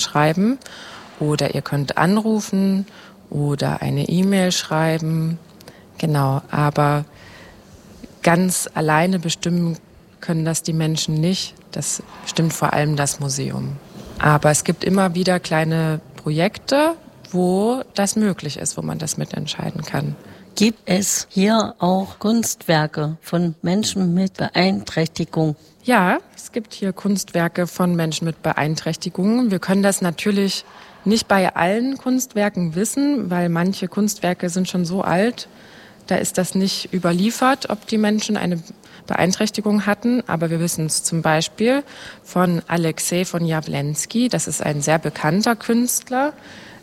schreiben oder ihr könnt anrufen oder eine E-Mail schreiben. Genau, aber ganz alleine bestimmen können das die Menschen nicht. Das bestimmt vor allem das Museum. Aber es gibt immer wieder kleine Projekte, wo das möglich ist, wo man das mitentscheiden kann. Gibt es hier auch Kunstwerke von Menschen mit Beeinträchtigung? Ja, es gibt hier Kunstwerke von Menschen mit Beeinträchtigungen. Wir können das natürlich nicht bei allen Kunstwerken wissen, weil manche Kunstwerke sind schon so alt, da ist das nicht überliefert, ob die Menschen eine Beeinträchtigung hatten. Aber wir wissen es zum Beispiel von Alexei von Jawlensky. Das ist ein sehr bekannter Künstler.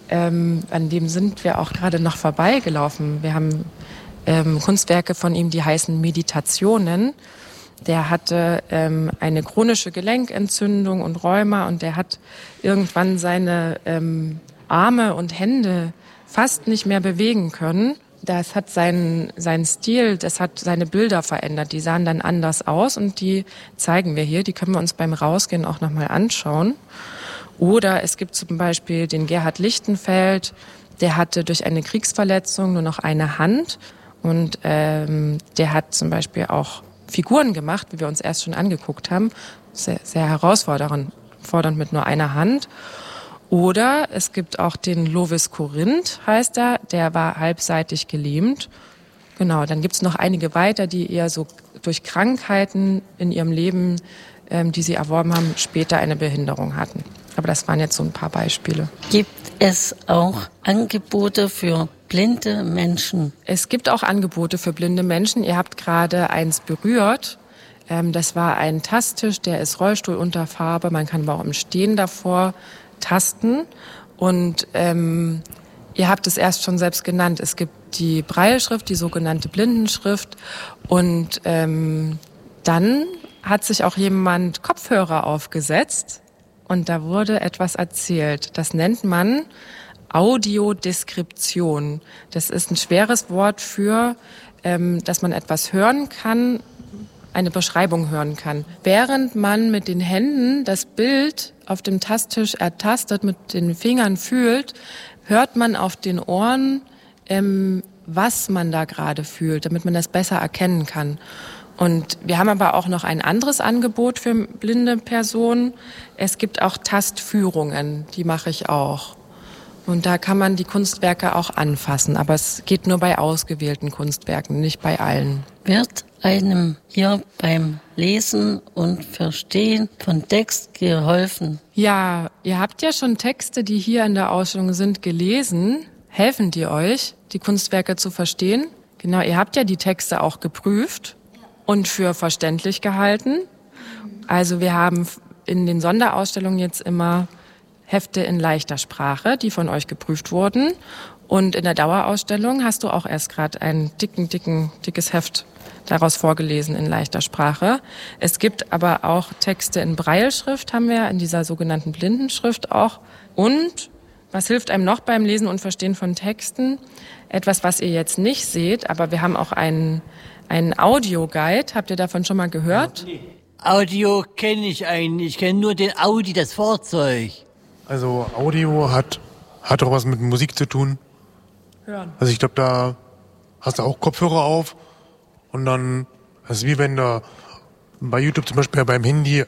An dem sind wir auch gerade noch vorbeigelaufen. Wir haben Kunstwerke von ihm, die heißen Meditationen. Der hatte eine chronische Gelenkentzündung und Rheuma und der hat irgendwann seine Arme und Hände fast nicht mehr bewegen können. Das hat seinen Stil, das hat seine Bilder verändert. Die sahen dann anders aus und die zeigen wir hier. Die können wir uns beim Rausgehen auch nochmal anschauen. Oder es gibt zum Beispiel den Gerhard Lichtenfeld, der hatte durch eine Kriegsverletzung nur noch eine Hand. Und der hat zum Beispiel auch Figuren gemacht, wie wir uns erst schon angeguckt haben. Sehr, sehr herausfordernd mit nur einer Hand. Oder es gibt auch den Lovis Corinth, heißt er, der war halbseitig gelähmt. Genau, dann gibt's noch einige weiter, die eher so durch Krankheiten in ihrem Leben, die sie erworben haben, später eine Behinderung hatten. Aber das waren jetzt so ein paar Beispiele. Gibt es auch Angebote für blinde Menschen? Es gibt auch Angebote für blinde Menschen. Ihr habt gerade eins berührt. Das war ein Tasttisch, der ist Rollstuhlunterfarbe. Man kann aber auch im Stehen davor tasten. Und ihr habt es erst schon selbst genannt. Es gibt die Brailleschrift, die sogenannte Blindenschrift. Und dann hat sich auch jemand Kopfhörer aufgesetzt. Und da wurde etwas erzählt. Das nennt man Audiodeskription. Das ist ein schweres Wort für, dass man etwas hören kann, eine Beschreibung hören kann. Während man mit den Händen das Bild auf dem Tasttisch ertastet, mit den Fingern fühlt, hört man auf den Ohren, was man da gerade fühlt, damit man das besser erkennen kann. Und wir haben aber auch noch ein anderes Angebot für blinde Personen. Es gibt auch Tastführungen, die mache ich auch. Und da kann man die Kunstwerke auch anfassen, aber es geht nur bei ausgewählten Kunstwerken, nicht bei allen. Wird einem hier beim Lesen und Verstehen von Text geholfen? Ja, ihr habt ja schon Texte, die hier in der Ausstellung sind, gelesen. Helfen die euch, die Kunstwerke zu verstehen? Genau, ihr habt ja die Texte auch geprüft und für verständlich gehalten. Also wir haben in den Sonderausstellungen jetzt immer Hefte in leichter Sprache, die von euch geprüft wurden. Und in der Dauerausstellung hast du auch erst gerade ein dickes Heft daraus vorgelesen in leichter Sprache. Es gibt aber auch Texte in Brailleschrift, haben wir in dieser sogenannten Blindenschrift auch. Und was hilft einem noch beim Lesen und Verstehen von Texten? Etwas, was ihr jetzt nicht seht, aber wir haben auch einen Audioguide. Habt ihr davon schon mal gehört? Audio kenne ich eigentlich. Ich kenne nur den Audi, das Fahrzeug. Also Audio hat auch was mit Musik zu tun. Hören. Also ich glaube, da hast du auch Kopfhörer auf und dann, das ist wie wenn du bei YouTube zum Beispiel beim Handy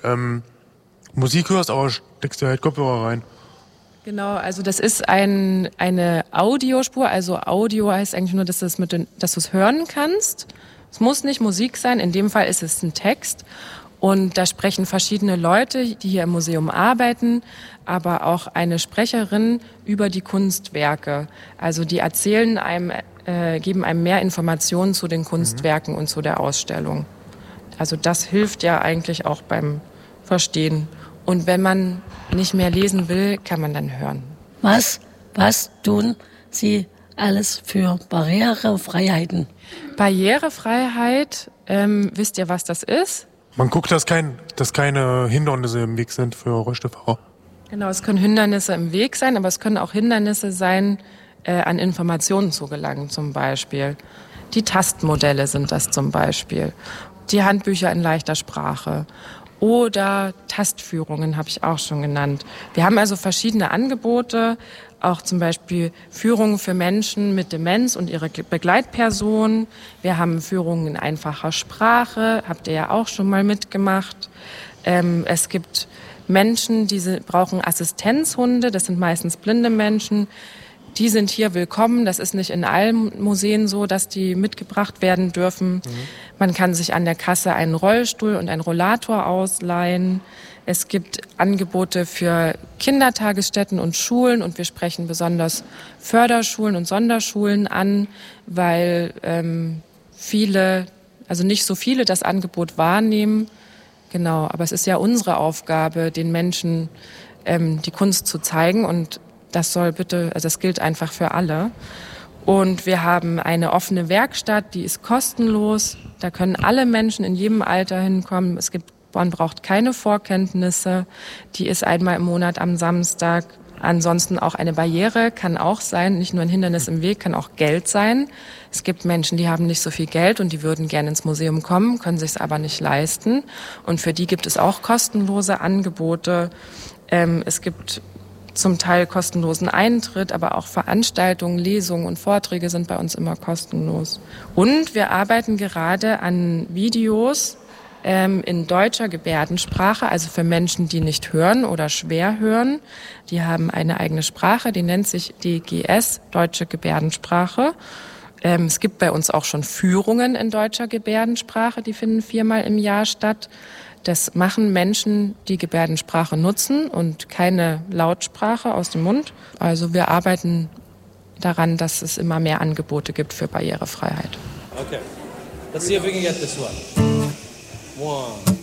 Musik hörst, aber steckst du halt Kopfhörer rein. Genau, also das ist eine Audiospur. Also Audio heißt eigentlich nur, dass du es hören kannst. Es muss nicht Musik sein, in dem Fall ist es ein Text. Und da sprechen verschiedene Leute, die hier im Museum arbeiten, aber auch eine Sprecherin über die Kunstwerke. Also die erzählen einem, geben einem mehr Informationen zu den Kunstwerken und zu der Ausstellung. Also das hilft ja eigentlich auch beim Verstehen. Und wenn man nicht mehr lesen will, kann man dann hören. Was tun Sie alles für Barrierefreiheiten? Barrierefreiheit, wisst ihr, was das ist? Man guckt, dass keine Hindernisse im Weg sind für Rollstuhlfahrer. Genau, es können Hindernisse im Weg sein, aber es können auch Hindernisse sein, an Informationen zu gelangen zum Beispiel. Die Tastmodelle sind das zum Beispiel. Die Handbücher in leichter Sprache. oder Tastführungen habe ich auch schon genannt. Wir haben also verschiedene Angebote, auch zum Beispiel Führungen für Menschen mit Demenz und ihre Begleitpersonen. Wir haben Führungen in einfacher Sprache, habt ihr ja auch schon mal mitgemacht. Es gibt Menschen, die brauchen Assistenzhunde, das sind meistens blinde Menschen. Die sind hier willkommen. Das ist nicht in allen Museen so, dass die mitgebracht werden dürfen. Man kann sich an der Kasse einen Rollstuhl und einen Rollator ausleihen. Es gibt Angebote für Kindertagesstätten und Schulen und wir sprechen besonders Förderschulen und Sonderschulen an, weil nicht so viele das Angebot wahrnehmen. Genau, aber es ist ja unsere Aufgabe, den Menschen die Kunst zu zeigen und das gilt einfach für alle. Und wir haben eine offene Werkstatt, die ist kostenlos. Da können alle Menschen in jedem Alter hinkommen. Man braucht keine Vorkenntnisse. Die ist einmal im Monat am Samstag. Ansonsten auch eine Barriere kann auch sein, nicht nur ein Hindernis im Weg, kann auch Geld sein. Es gibt Menschen, die haben nicht so viel Geld und die würden gerne ins Museum kommen, können sich es aber nicht leisten. Und für die gibt es auch kostenlose Angebote. Es gibt zum Teil kostenlosen Eintritt, aber auch Veranstaltungen, Lesungen und Vorträge sind bei uns immer kostenlos. Und wir arbeiten gerade an Videos in deutscher Gebärdensprache, also für Menschen, die nicht hören oder schwer hören. Die haben eine eigene Sprache, die nennt sich DGS, Deutsche Gebärdensprache. Es gibt bei uns auch schon Führungen in deutscher Gebärdensprache, die finden 4-mal im Jahr statt. Das machen Menschen, die Gebärdensprache nutzen und keine Lautsprache aus dem Mund. Also wir arbeiten daran, dass es immer mehr Angebote gibt für Barrierefreiheit. Okay. Let's see if we can get this one. 1,